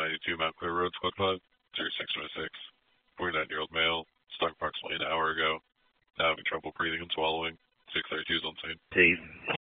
192 Mount Clear Road, Squad 5, 0606. 49-year-old male, struck approximately an hour ago. Now having trouble breathing and swallowing. 632 is on scene. Steve.